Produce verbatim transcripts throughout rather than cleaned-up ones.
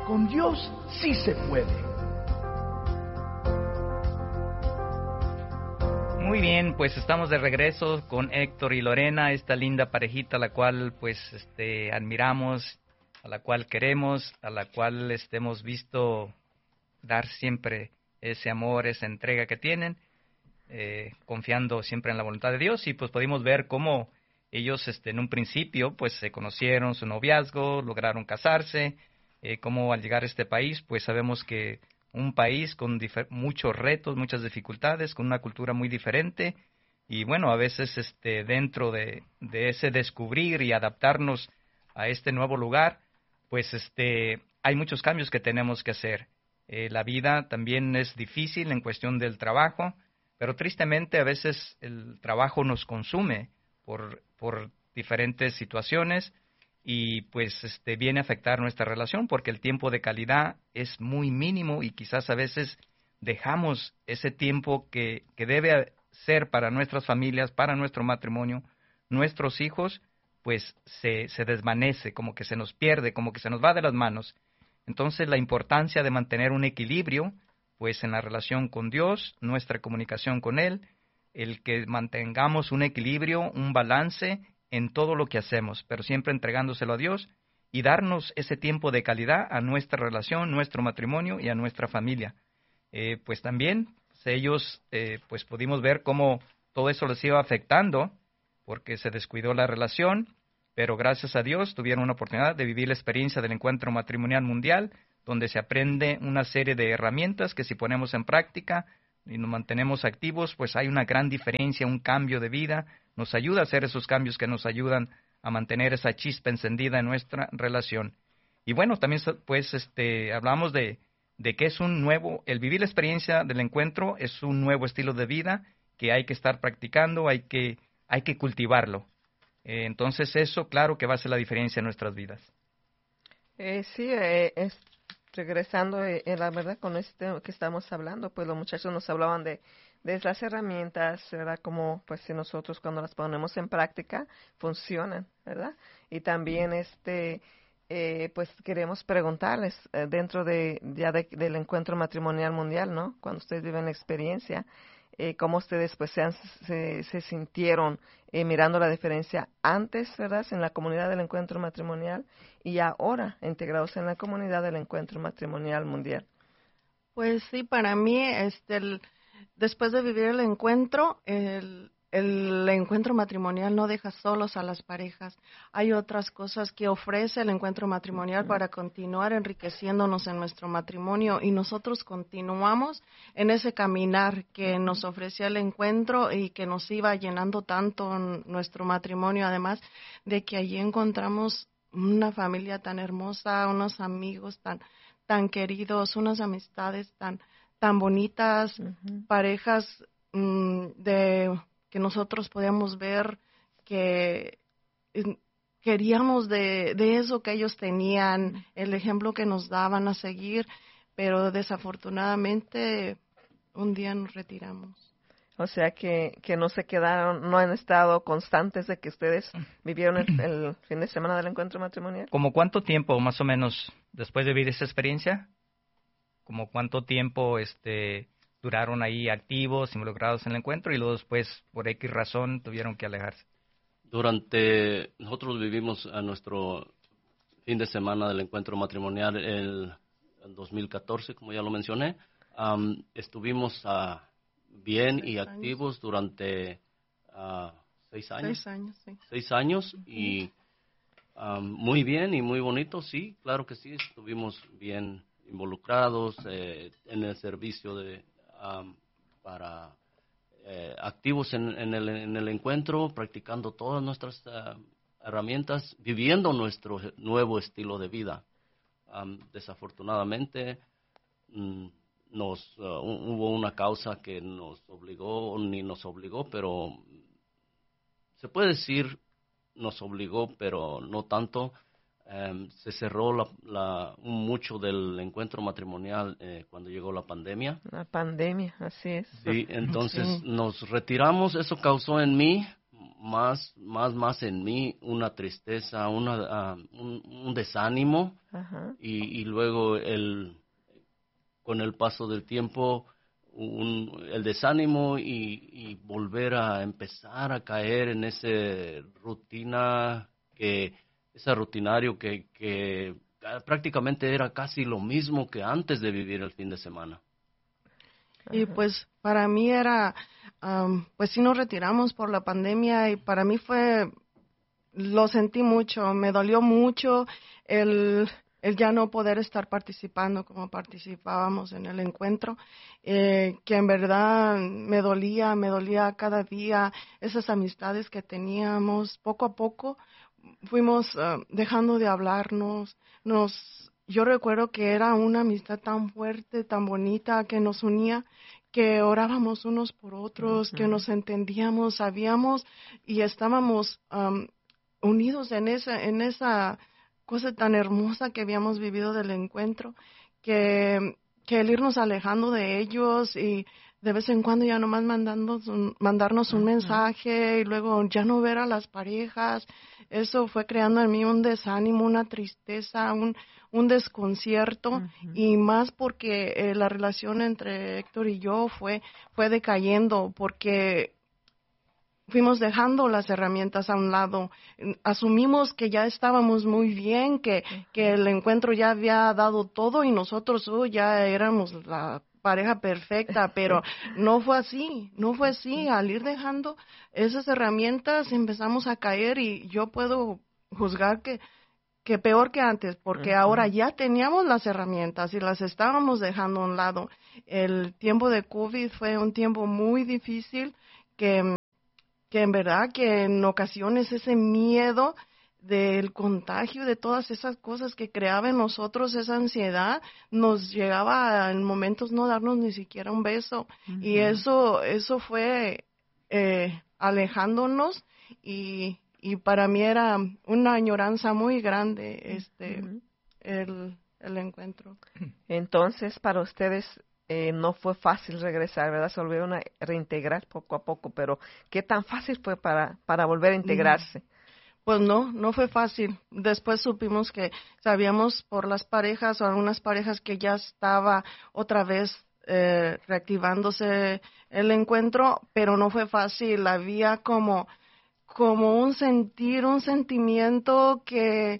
Con Dios sí se puede. Muy bien, pues estamos de regreso con Héctor y Lorena, esta linda parejita a la cual pues este admiramos, a la cual queremos, a la cual este, hemos visto dar siempre ese amor, esa entrega que tienen, eh, confiando siempre en la voluntad de Dios. Y pues pudimos ver cómo ellos este, en un principio pues se conocieron, su noviazgo, lograron casarse, eh, cómo al llegar a este país pues sabemos que un país con difer- muchos retos, muchas dificultades, con una cultura muy diferente, y bueno, a veces este dentro de, de ese descubrir y adaptarnos a este nuevo lugar, pues este hay muchos cambios que tenemos que hacer. Eh, la vida también es difícil en cuestión del trabajo, pero tristemente a veces el trabajo nos consume por, por diferentes situaciones, y pues este viene a afectar nuestra relación porque el tiempo de calidad es muy mínimo y quizás a veces dejamos ese tiempo que, que debe ser para nuestras familias, para nuestro matrimonio, nuestros hijos, pues se, se desvanece, como que se nos pierde, como que se nos va de las manos. Entonces la importancia de mantener un equilibrio pues en la relación con Dios, nuestra comunicación con Él, el que mantengamos un equilibrio, un balance en todo lo que hacemos, pero siempre entregándoselo a Dios y darnos ese tiempo de calidad a nuestra relación, nuestro matrimonio y a nuestra familia. Eh, pues también pues ellos, eh, pues pudimos ver cómo todo eso les iba afectando porque se descuidó la relación, pero gracias a Dios tuvieron una oportunidad de vivir la experiencia del encuentro matrimonial mundial, donde se aprende una serie de herramientas que si ponemos en práctica y nos mantenemos activos, pues hay una gran diferencia, un cambio de vida, nos ayuda a hacer esos cambios que nos ayudan a mantener esa chispa encendida en nuestra relación. Y bueno, también pues este hablamos de, de que es un nuevo, el vivir la experiencia del encuentro es un nuevo estilo de vida que hay que estar practicando, hay que, hay que cultivarlo. Eh, entonces eso, claro que va a hacer la diferencia en nuestras vidas. Eh, sí, eh, es, regresando, eh, eh, la verdad, con este que estamos hablando, pues los muchachos nos hablaban de, de las herramientas, ¿verdad? Como, pues, si nosotros cuando las ponemos en práctica, funcionan, ¿verdad? Y también, este, eh, pues, queremos preguntarles, eh, dentro de, ya de, del encuentro matrimonial mundial, ¿no? Cuando ustedes viven la experiencia, eh, cómo ustedes, pues, se, han, se, se sintieron eh, mirando la diferencia antes, ¿verdad? En la comunidad del encuentro matrimonial y ahora integrados en la comunidad del encuentro matrimonial mundial. Pues sí, para mí, este, el, después de vivir el encuentro, el, el encuentro matrimonial no deja solos a las parejas. Hay otras cosas que ofrece el encuentro matrimonial para continuar enriqueciéndonos en nuestro matrimonio, y nosotros continuamos en ese caminar que nos ofrecía el encuentro y que nos iba llenando tanto en nuestro matrimonio, además de que allí encontramos una familia tan hermosa, unos amigos tan tan queridos, unas amistades tan tan bonitas, uh-huh. parejas um, de que nosotros podíamos ver que eh, queríamos de, de eso que ellos tenían, uh-huh. el ejemplo que nos daban a seguir, pero desafortunadamente un día nos retiramos. O sea que, que no se quedaron, no han estado constantes de que ustedes vivieron el, el fin de semana del encuentro matrimonial. ¿Cómo cuánto tiempo más o menos después de vivir esa experiencia? ¿Cómo cuánto tiempo este duraron ahí activos, involucrados en el encuentro, y luego después por X razón tuvieron que alejarse? Durante, nosotros vivimos a nuestro fin de semana del encuentro matrimonial el, el dos mil catorce, como ya lo mencioné. Um, estuvimos a uh, bien seis y activos años. durante uh, seis años. Seis años, sí. Seis años uh-huh. y um, muy bien y muy bonito, sí, claro que sí, estuvimos bien involucrados eh, en el servicio de um, para eh, activos en, en, el, en el encuentro, practicando todas nuestras uh, herramientas, viviendo nuestro nuevo estilo de vida. Um, desafortunadamente, mm, Nos uh, hubo una causa que nos obligó, ni nos obligó, pero se puede decir nos obligó, pero no tanto. Um, se cerró la, la, mucho del encuentro matrimonial eh, cuando llegó la pandemia. La pandemia, así es. Sí, entonces sí. nos retiramos. Eso causó en mí más, más, más en mí una tristeza, una, uh, un, un desánimo, Ajá. y, y luego el, con el paso del tiempo, un, el desánimo y, y volver a empezar a caer en esa rutina, que ese rutinario que, que prácticamente era casi lo mismo que antes de vivir el fin de semana. Y pues para mí era, um, pues sí nos retiramos por la pandemia y para mí fue, lo sentí mucho, me dolió mucho el, el ya no poder estar participando como participábamos en el encuentro, eh, que en verdad me dolía, me dolía cada día esas amistades que teníamos. Poco a poco fuimos uh, dejando de hablarnos, nos yo recuerdo que era una amistad tan fuerte, tan bonita, que nos unía, que orábamos unos por otros, uh-huh. que nos entendíamos, sabíamos y estábamos um, unidos en esa, en esa cosa tan hermosa que habíamos vivido del encuentro, que, que el irnos alejando de ellos y de vez en cuando ya nomás mandando un, mandarnos un uh-huh. mensaje y luego ya no ver a las parejas, eso fue creando en mí un desánimo, una tristeza, un, un desconcierto, uh-huh. y más porque eh, la relación entre Héctor y yo fue, fue decayendo, porque fuimos dejando las herramientas a un lado, asumimos que ya estábamos muy bien, que, uh-huh. que el encuentro ya había dado todo y nosotros oh, ya éramos la pareja perfecta, pero no fue así, no fue así. Al ir dejando esas herramientas empezamos a caer y yo puedo juzgar que, que peor que antes, porque uh-huh. ahora ya teníamos las herramientas y las estábamos dejando a un lado. El tiempo de COVID fue un tiempo muy difícil, que, que en verdad que en ocasiones ese miedo del contagio, de todas esas cosas que creaba en nosotros, esa ansiedad, nos llegaba a, en momentos no darnos ni siquiera un beso. Uh-huh. Y eso eso fue eh, alejándonos y, y para mí era una añoranza muy grande este uh-huh. el, el encuentro. Entonces, para ustedes eh, no fue fácil regresar, ¿verdad? Se volvieron a reintegrar poco a poco, pero ¿qué tan fácil fue para, para volver a integrarse? Uh-huh. Pues no, no fue fácil. Después supimos que sabíamos por las parejas o algunas parejas que ya estaba otra vez eh, reactivándose el encuentro, pero no fue fácil. Había como, como un sentir, un sentimiento que,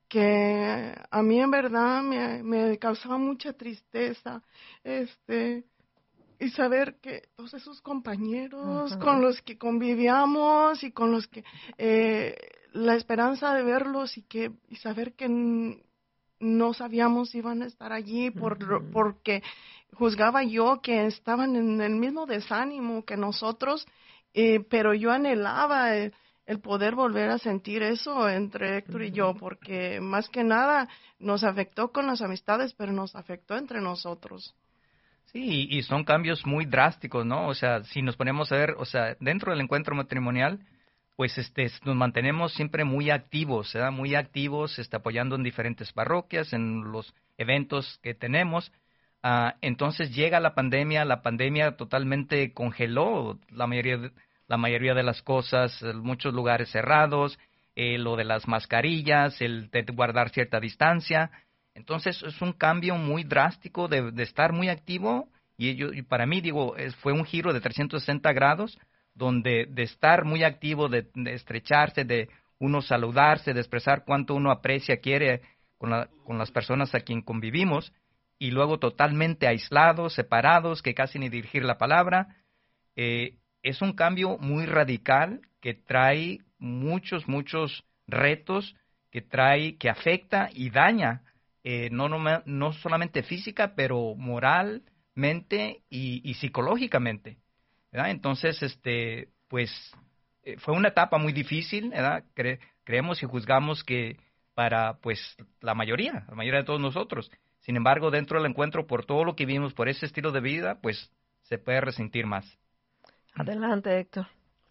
que a mí en verdad me, me causaba mucha tristeza. Este... Y saber que todos esos compañeros uh-huh. con los que convivíamos y con los que eh, la esperanza de verlos y que y saber que n- no sabíamos si iban a estar allí por, uh-huh. porque juzgaba yo que estaban en el mismo desánimo que nosotros, eh, pero yo anhelaba el, el poder volver a sentir eso entre Héctor uh-huh. y yo, porque más que nada nos afectó con las amistades, pero nos afectó entre nosotros. Sí, y son cambios muy drásticos, ¿no? O sea, si nos ponemos a ver, o sea, dentro del encuentro matrimonial, pues este, nos mantenemos siempre muy activos, ¿verdad? Muy activos, este, apoyando en diferentes parroquias, en los eventos que tenemos. Uh, entonces llega la pandemia, la pandemia totalmente congeló la mayoría de, la mayoría de las cosas, muchos lugares cerrados, eh, lo de las mascarillas, el de guardar cierta distancia. Entonces es un cambio muy drástico de, de estar muy activo y, yo, y para mí, digo, es, fue un giro de trescientos sesenta grados, donde de estar muy activo, de, de estrecharse, de uno saludarse, de expresar cuánto uno aprecia, quiere con, la, con las personas a quien convivimos, y luego totalmente aislados, separados, que casi ni dirigir la palabra. Eh, es un cambio muy radical que trae muchos, muchos retos, que trae, que afecta y daña. Eh, no, no, no solamente física, pero moralmente y, y psicológicamente, ¿verdad? Entonces, este, pues, eh, fue una etapa muy difícil, ¿verdad? Cre- creemos y juzgamos que para, pues, la mayoría, la mayoría de todos nosotros. Sin embargo, dentro del encuentro, por todo lo que vivimos, por ese estilo de vida, pues, se puede resentir más. Adelante, Héctor.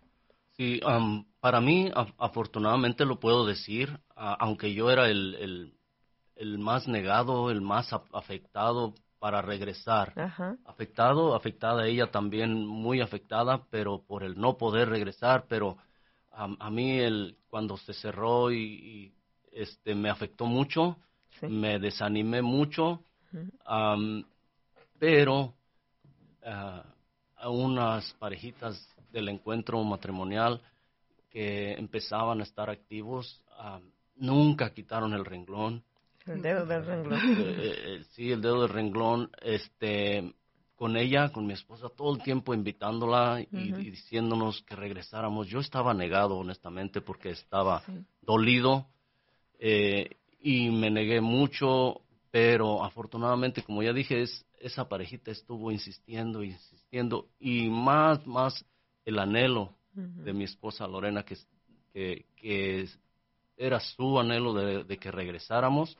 Sí, um, para mí, a- afortunadamente lo puedo decir, a- aunque yo era el... el el más negado, el más afectado para regresar. Ajá. Afectado, afectada ella también, muy afectada, pero por el no poder regresar, pero a, a mí el cuando se cerró y, y este me afectó mucho, Sí. me desanimé mucho, Ujú. um, pero uh, a unas parejitas del encuentro matrimonial que empezaban a estar activos, um, nunca quitaron el renglón. El dedo del renglón. Eh, eh, sí, el dedo del renglón, este, con ella, con mi esposa, todo el tiempo invitándola y, Ujú. y diciéndonos que regresáramos. Yo estaba negado, honestamente, porque estaba Sí. dolido eh, y me negué mucho, pero afortunadamente, como ya dije, es, esa parejita estuvo insistiendo, insistiendo, y más, más el anhelo Ujú. de mi esposa Lorena, que, que, que era su anhelo de, de que regresáramos.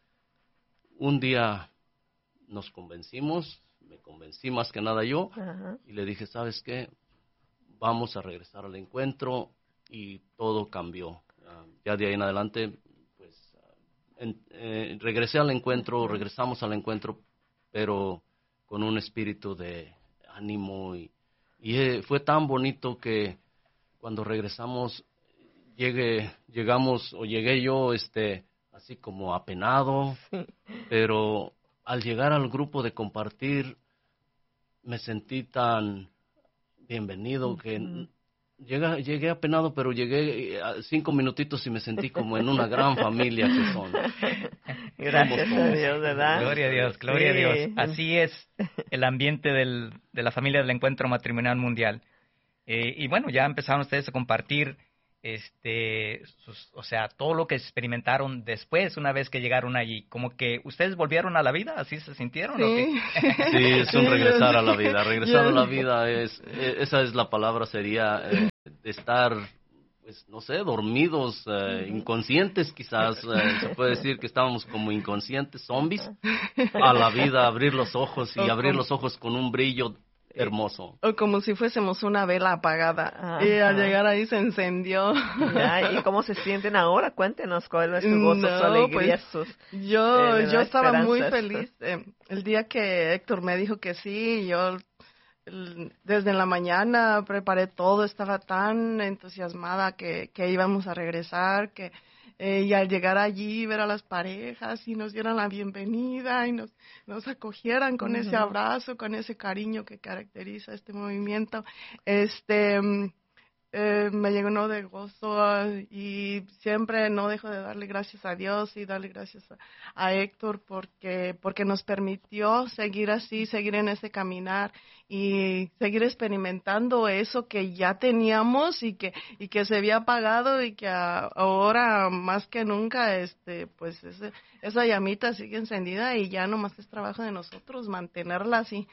Un día nos convencimos, me convencí más que nada yo, Ajá. y le dije, ¿sabes qué? Vamos a regresar al encuentro, y todo cambió. Uh, ya de ahí en adelante, pues, uh, en, eh, regresé al encuentro, Ujú. regresamos al encuentro, pero con un espíritu de ánimo, y, y eh, fue tan bonito que cuando regresamos, llegué, llegamos, o llegué yo, este, así como apenado, Sí. pero al llegar al grupo de compartir, me sentí tan bienvenido que Ujú. llegué, llegué apenado, pero llegué a cinco minutitos y me sentí como en una gran familia que son. Gracias Somos a todos. Dios, ¿verdad? Gloria a Dios, gloria a Dios. Sí. Así es el ambiente del, de la familia del Encuentro Matrimonial Mundial. Eh, y bueno, ya empezaron ustedes a compartir, este, sus, o sea, todo lo que experimentaron después, una vez que llegaron allí. Como que ustedes volvieron a la vida, ¿así se sintieron o qué? Sí. Sí, es un Sí, regresar yo- a la vida. Regresar yo- a la vida es, eh, esa es la palabra, sería eh, de estar, pues, no sé, dormidos, eh, inconscientes quizás. Eh, se puede decir que estábamos como inconscientes, zombies, a la vida, abrir los ojos y O abrir como- los ojos con un brillo hermoso. O como si fuésemos una vela apagada. Ajá. Y al llegar ahí se encendió. Ya, ¿y cómo se sienten ahora? Cuéntenos cuál es su gozo, su No, alegría, pues, sus... Yo, eh, yo estaba muy esperanzas. feliz. eh, el día que Héctor me dijo que sí, yo el- desde la mañana preparé todo, estaba tan entusiasmada que, que íbamos a regresar, que eh, y al llegar allí, ver a las parejas y nos dieran la bienvenida y nos, nos acogieran con ese Ujú. abrazo, con ese cariño que caracteriza este movimiento, este... mm, eh, me llenó de gozo ah, y siempre no dejo de darle gracias a Dios y darle gracias a, a Héctor porque porque nos permitió seguir así, seguir en ese caminar y seguir experimentando eso que ya teníamos y que y que se había apagado y que a- ahora más que nunca este pues ese, esa llamita sigue encendida y ya nomás es trabajo de nosotros mantenerla así.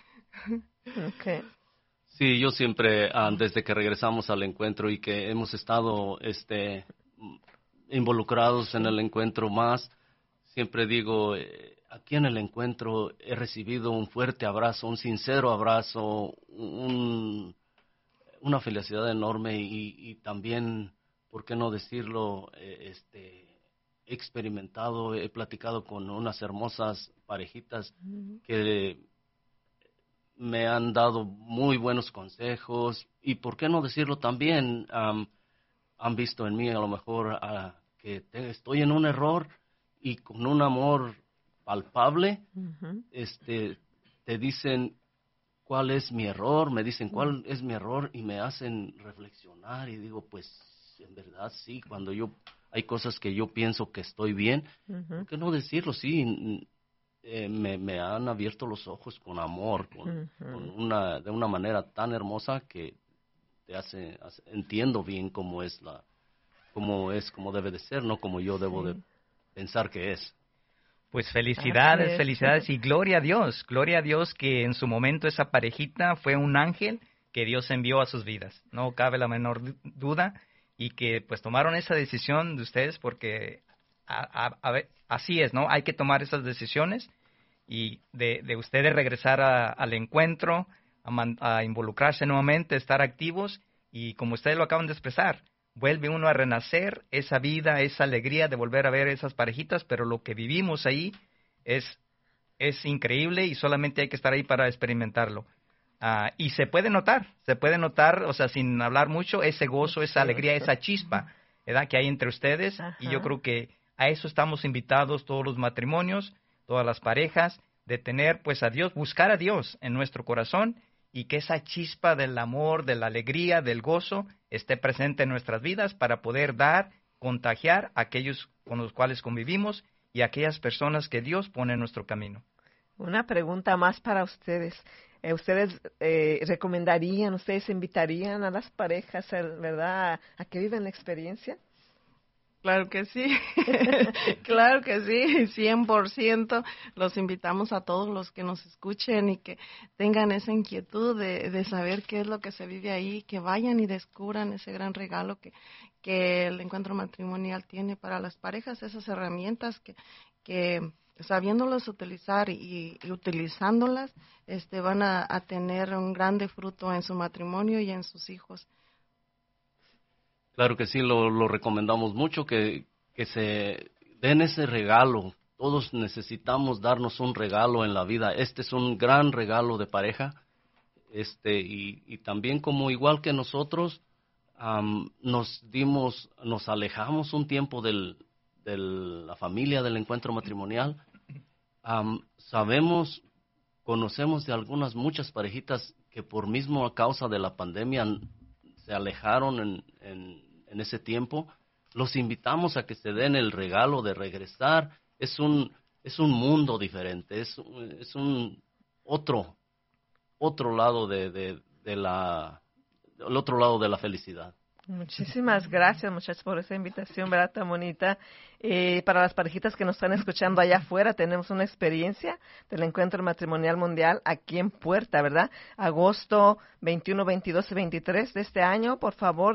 Okay. Sí, yo siempre, ah, desde que regresamos al encuentro y que hemos estado este, mm, involucrados en el encuentro más, siempre digo, eh, aquí en el encuentro he recibido un fuerte abrazo, un sincero abrazo, un, una felicidad enorme y, y también, ¿por qué no decirlo? Eh, este, he experimentado, he platicado con unas hermosas parejitas que me han dado muy buenos consejos y, ¿por qué no decirlo también? Am, han visto en mí a lo mejor ah, que te- estoy en un error y con un amor palpable, Ujú. este, te dicen cuál es mi error, me dicen cuál es mi error y me hacen reflexionar y digo, pues, en verdad sí, cuando yo, hay cosas que yo pienso que estoy bien, Ujú. ¿por qué no decirlo? Sí, n- eh, me, me han abierto los ojos con amor, con, Ujú. con una, de una manera tan hermosa que te hace, hace- entiendo bien cómo es la, cómo es, cómo debe de ser, no como yo debo de Sí. pensar que es. Pues Así felicidades, es. felicidades y gloria a Dios, gloria a Dios que en su momento esa parejita fue un ángel que Dios envió a sus vidas, no cabe la menor du- duda, y que pues tomaron esa decisión de ustedes porque a- a- a ver, así es, ¿no? Hay que tomar esas decisiones y de, de ustedes regresar a- al encuentro, a, man- a involucrarse nuevamente, estar activos y como ustedes lo acaban de expresar, vuelve uno a renacer, esa vida, esa alegría de volver a ver esas parejitas, pero lo que vivimos ahí es, es increíble y solamente hay que estar ahí para experimentarlo. Uh, y se puede notar, se puede notar, o sea, sin hablar mucho, ese gozo, esa alegría, esa chispa, ¿verdad?, que hay entre ustedes. Ajá. Y yo creo que a eso estamos invitados todos los matrimonios, todas las parejas, de tener pues a Dios, buscar a Dios en nuestro corazón y que esa chispa del amor, de la alegría, del gozo esté presente en nuestras vidas para poder dar, contagiar a aquellos con los cuales convivimos y a aquellas personas que Dios pone en nuestro camino. Una pregunta más para ustedes. Eh, ¿Ustedes eh, recomendarían, ustedes invitarían a las parejas, ¿verdad?, a, a que vivan la experiencia? Claro que sí, claro que sí, cien por ciento. Los invitamos a todos los que nos escuchen y que tengan esa inquietud de, de saber qué es lo que se vive ahí, que vayan y descubran ese gran regalo que, que el encuentro matrimonial tiene para las parejas, esas herramientas que, que sabiéndolas utilizar y, y utilizándolas, este, van a, a tener un grande fruto en su matrimonio y en sus hijos. Claro que sí, lo, lo recomendamos mucho, que, que se den ese regalo. Todos necesitamos darnos un regalo en la vida. Este es un gran regalo de pareja. Este, y, y también como igual que nosotros, um, nos dimos, nos alejamos un tiempo del, de la familia, del encuentro matrimonial. Um, sabemos, conocemos de algunas, muchas parejitas que por mismo a causa de la pandemia se alejaron en, en, en ese tiempo. Los invitamos a que se den el regalo de regresar. Es un es un mundo diferente, es, es un otro otro lado de, de, de la el otro lado de la felicidad. Muchísimas gracias, muchachos, por esa invitación, ¿verdad?, tan bonita. Eh, para las parejitas que nos están escuchando allá afuera, tenemos una experiencia del Encuentro Matrimonial Mundial aquí en Puerta, ¿verdad? Agosto veintiuno, veintidós y veintitrés de este año. Por favor,